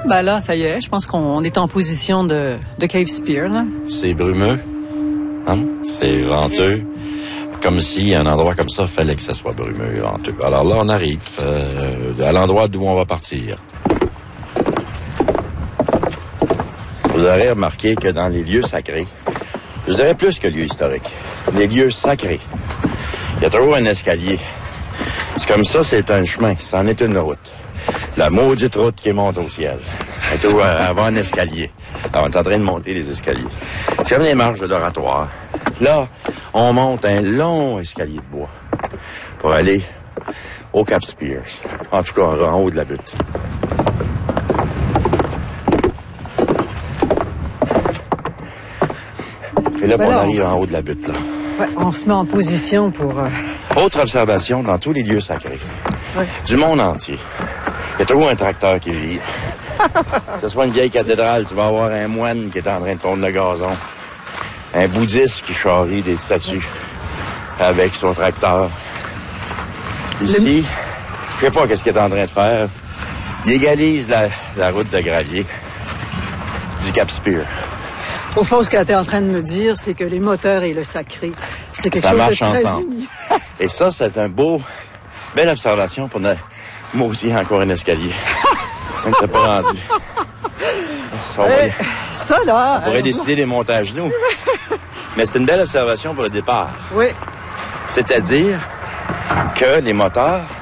ben là, ça y est, je pense qu'on est en position de Cape Spear, là. C'est brumeux. Hein? C'est venteux. Comme si un endroit comme ça, fallait que ça soit brumeux et venteux. Alors là, on arrive à l'endroit d'où on va partir. Vous aurez remarqué que dans les lieux sacrés, je dirais plus que lieux historiques, les lieux sacrés, il y a toujours un escalier. C'est comme ça, c'est un chemin, c'en est une route. La maudite route qui monte au ciel. Il y a toujours avant un escalier. Alors, on est en train de monter les escaliers. C'est comme les marches de l'oratoire. Là, on monte un long escalier de bois pour aller au Cap Spears. En tout cas, en haut de la butte. Et là, on arrive en haut de la butte, là. Ouais, on se met en position pour... Autre observation dans tous les lieux sacrés. Ouais. Du monde entier. Il y a toujours un tracteur qui vit. Que ce soit une vieille cathédrale, tu vas avoir un moine qui est en train de tondre le gazon. Un bouddhiste qui charrie des statues avec son tracteur. Ici, je sais pas qu'est-ce qu'il est en train de faire. Il égalise la route de gravier du Cap Spear. Au fond, ce que tu es en train de me dire, c'est que les moteurs et le sacré, c'est quelque Ça chose marche de très ensemble. uni. Et ça, c'est belle observation pour notre... Moi aussi, encore un escalier. On n'était pas rendu. Ça, là... On pourrait décider des montages, nous. Mais c'est une belle observation pour le départ. Oui. C'est-à-dire que les moteurs